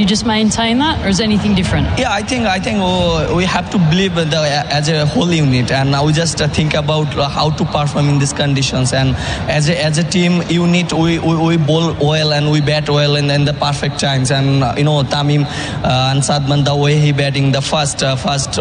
you just maintain that, or is anything different? Yeah, I think we have to believe as a whole unit, and we just think about how to perform in these conditions. And as a team unit, we bowl well and we bat well in the perfect times. And Tamim and Sadman, the way he batting the first 10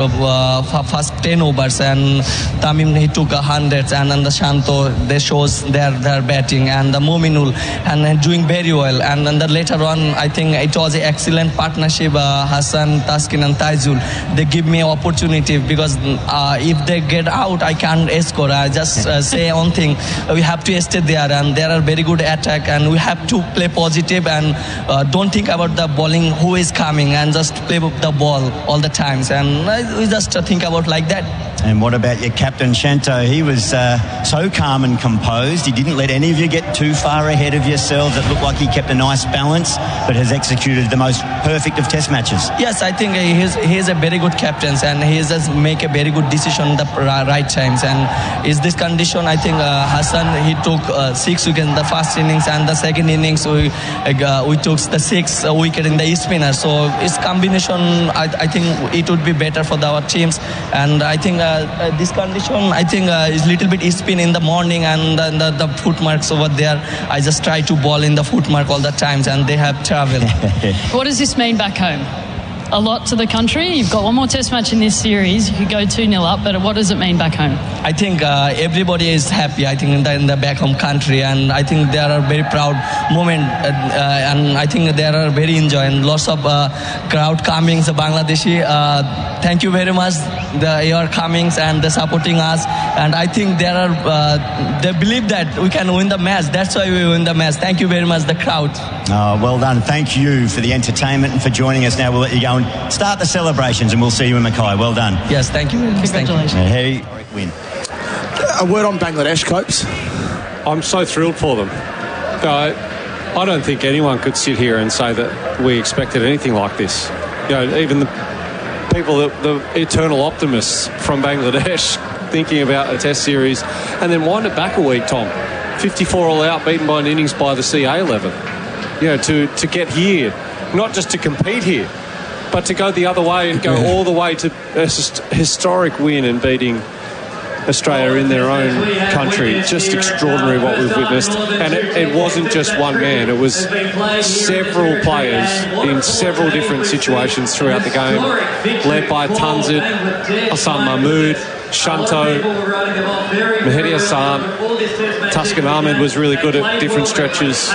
overs, and Tamim he took 100, and the Shanto they shows their batting, and the Mominul and doing very well. And then later on, I think it was an excellent partnership. Hassan, Taskin and Taizul, they give me opportunity, because if they get out, I can't score. I just say one thing: we have to stay there, and there are very good attack, and we have to play positive and don't think about the bowling who is coming, and just play the ball all the times, and we just think about like that. And what about your captain, Shanto? He was so calm and composed. He didn't let any of you get too far ahead of yourselves. It looked like he kept a nice balance, but has executed the most perfect of test matches. Yes, I think he's a very good captain, and he just make a very good decision at the right times. And is this condition, I think Hassan, he took 6 wickets in the first innings, and the second innings we took the 6th wicket in the spinner. So his combination, I think it would be better for our teams. And I think this condition, I think is little bit spin in the morning, and the footmarks over there, I just try to ball in the footmark all the times, and they have travel. What does this mean back home? A lot to the country. You've got one more test match in this series. You could go 2-0 up, but what does it mean back home? I think everybody is happy, I think, in the back home country, and I think there are very proud moment, and I think there are very enjoying. Lots of crowd coming, the Bangladeshi. Thank you very much, your comings and the supporting us, and I think there are they believe that we can win the match. That's why we win the match. Thank you very much, the crowd. Well done. Thank you for the entertainment and for joining us. Now we'll let you go and start the celebrations, and we'll see you in Mackay. Well done. Yes, thank you very much. Congratulations. Hey, win. A word on Bangladesh, Copes. I'm so thrilled for them. I don't think anyone could sit here and say that we expected anything like this. Even the people, the eternal optimists from Bangladesh, thinking about a test series, and then wind it back a week, Tom. 54 all out, beaten by an innings by the CA 11. To get here, not just to compete here, but to go the other way and go all the way to a historic win and beating Australia in their own country. Just extraordinary what we've witnessed. And it wasn't just one man, it was several players in several different situations throughout the game, led by Tanzit, Hassan Mahmood, Shanto, Mahdi Hassan. Tuscan Ahmed was really good at different stretches.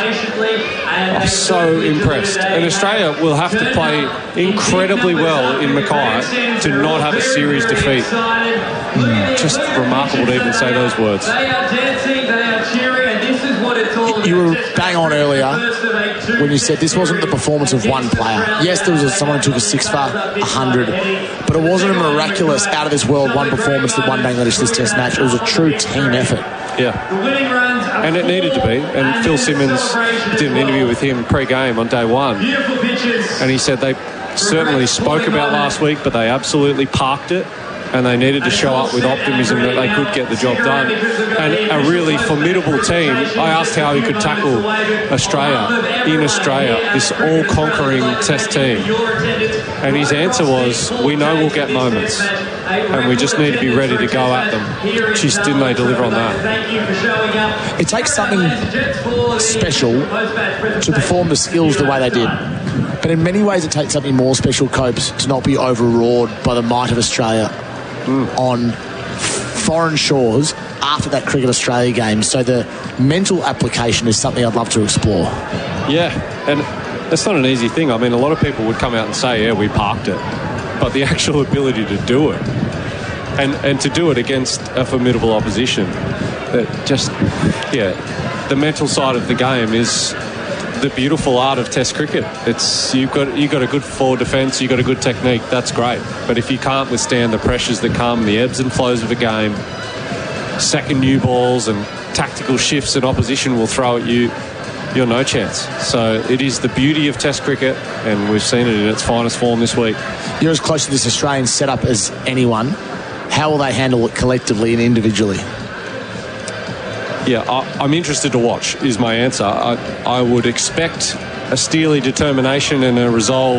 I'm so impressed. And Australia will have to play incredibly well in Mackay to not have a series defeat. Just remarkable to even say those words. You were bang on earlier when you said this wasn't the performance of one player. Yes, there was someone who took a 6 for 100, but it wasn't a miraculous, out of this world one performance that won Bangladesh this test match. It was a true team effort. Yeah, and it needed to be. And Phil Simmons did an interview with him pre-game on day one, and he said they certainly spoke about last week, but they absolutely parked it, and they needed to show up with optimism that they could get the job done. And a really formidable team. I asked how he could tackle Australia, this all-conquering test team. And his answer was, we know we'll get moments, and we just need to be ready to go at them. Jeez, didn't they deliver on that? It takes something special to perform the skills the way they did. But in many ways it takes something more special, Copes, to not be overawed by the might of Australia on foreign shores after that Cricket Australia game. So the mental application is something I'd love to explore. Yeah, and that's not an easy thing. I mean, a lot of people would come out and say, yeah, we parked it. But the actual ability to do it, and to do it against a formidable opposition, that just, the mental side of the game is the beautiful art of Test cricket. It's you've got a good forward defence, you've got a good technique, that's great. But if you can't withstand the pressures that come, the ebbs and flows of a game, second new balls and tactical shifts an opposition will throw at you, you're no chance. So it is the beauty of Test cricket, and we've seen it in its finest form this week. You're as close to this Australian setup as anyone. How will they handle it collectively and individually? Yeah, I'm interested to watch, is my answer. I would expect a steely determination and a resolve